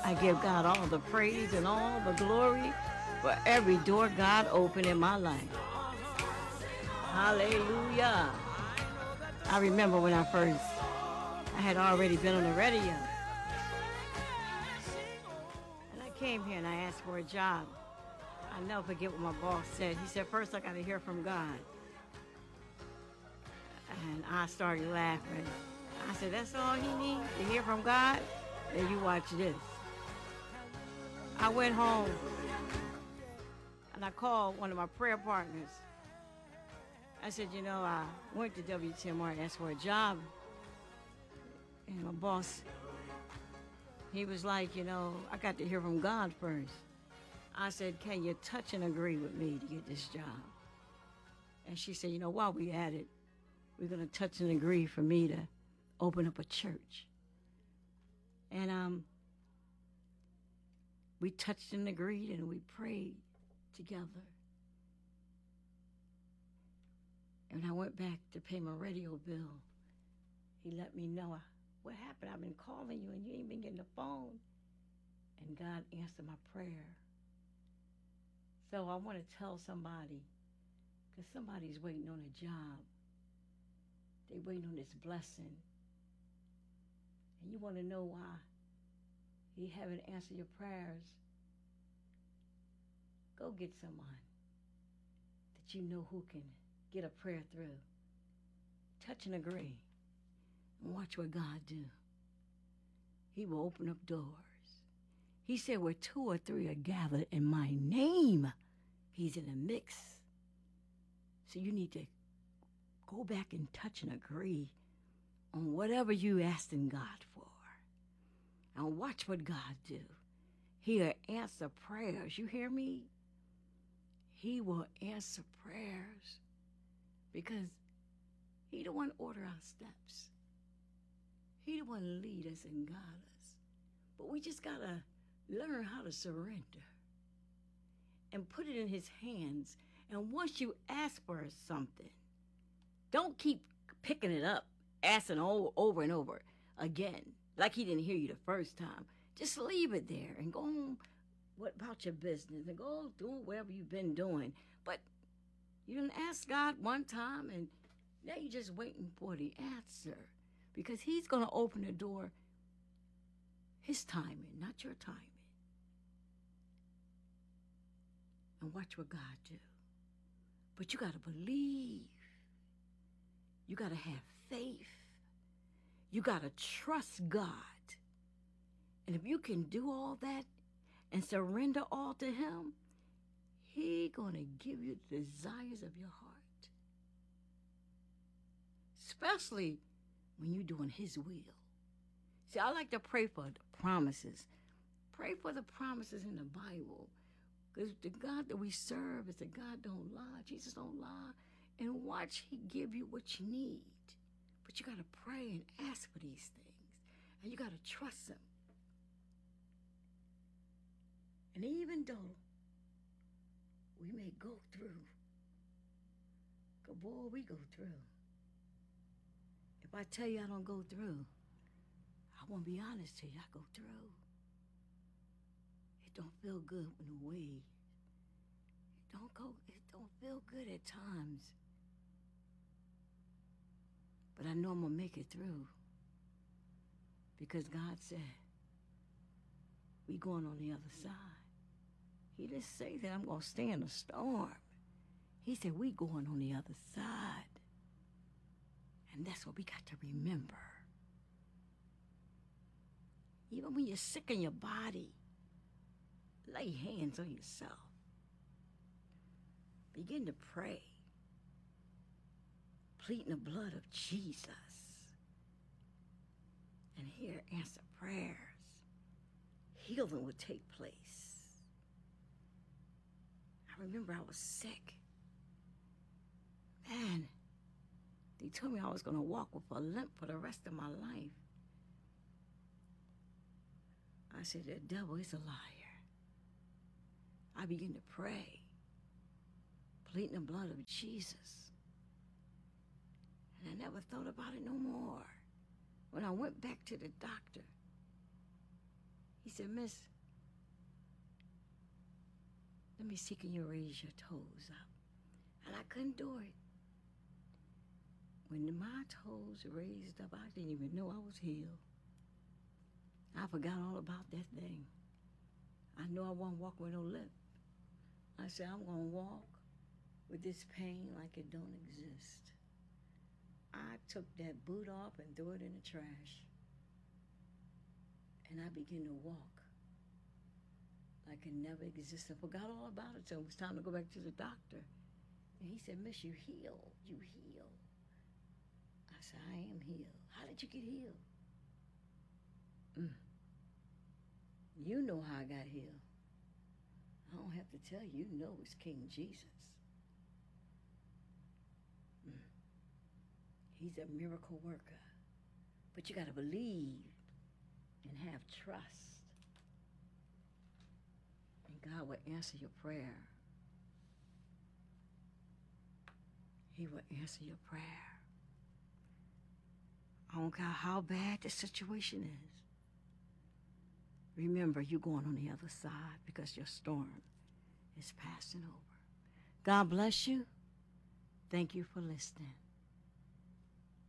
I give God all the praise and all the glory for every door God opened in my life. Hallelujah. I remember when I had already been on the radio. And I came here and I asked for a job. I never forget what my boss said. He said, first I got to hear from God. And I started laughing. I said, that's all he needs, to hear from God? Then you watch this. I went home and I called one of my prayer partners. I said, I went to WTMR and asked for a job. And my boss, he was like, I got to hear from God first. I said, can you touch and agree with me to get this job? And she said, while we at it, we're going to touch and agree for me to open up a church. And we touched and agreed and we prayed together. And I went back to pay my radio bill. He let me know, what happened? I've been calling you and you ain't been getting the phone. And God answered my prayer. So I want to tell somebody, because somebody's waiting on a job. They waiting on this blessing. And you want to know why he haven't answered your prayers. Go get someone that you know who can get a prayer through. Touch and agree. And watch what God do. He will open up doors. He said where 2 or 3 are gathered in my name, he's in the mix. So you need to go back and touch and agree on whatever you asking God for. And watch what God do. He'll answer prayers. You hear me? He will answer prayers because he the one order our steps. He the one lead us and guide us. But we just got to learn how to surrender and put it in his hands. And once you ask for something, don't keep picking it up, asking over and over again, like he didn't hear you the first time. Just leave it there and go home. What about your business? And go do whatever you've been doing. But you didn't ask God one time, and now you're just waiting for the answer. Because he's going to open the door his timing, not your timing. And watch what God do. But you got to believe. You got to have faith. You got to trust God. And if you can do all that and surrender all to him, he going to give you the desires of your heart. Especially when you're doing his will. See, I like to pray for the promises. Pray for the promises in the Bible. Because the God that we serve is a God don't lie. Jesus don't lie. And watch he give you what you need. But you got to pray and ask for these things. And you got to trust him. And even though we may go through, because boy, we go through. If I tell you I don't go through, I won't be honest to you, I go through. It don't feel good in a way. It don't feel good at times. But I know I'm gonna make it through. Because God said, we going on the other side. He didn't say that I'm gonna stay in the storm. He said, we going on the other side. And that's what we got to remember. Even when you're sick in your body, lay hands on yourself. Begin to pray. Pleading the blood of Jesus. And hear answer prayers. Healing will take place. I remember I was sick. Man, they told me I was going to walk with a limp for the rest of my life. I said, the devil is a liar. I began to pray, pleading the blood of Jesus. And I never thought about it no more. When I went back to the doctor, he He said, Miss, let me see, can you raise your toes up? And I couldn't do it. When my toes raised up, I didn't even know I was healed. I forgot all about that thing. I know I wasn't walking with no limp. I said, I'm going to walk with this pain like it don't exist. I took that boot off and threw it in the trash. And I began to walk like it never existed. I forgot all about it, so it was time to go back to the doctor. And he said, Miss, you healed. You healed. I said, I am healed. How did you get healed? You know how I got healed. I don't have to tell you. You know it's King Jesus. He's a miracle worker. But you got to believe and have trust. And God will answer your prayer. He will answer your prayer. I don't care how bad the situation is. Remember, you're going on the other side because your storm is passing over. God bless you. Thank you for listening.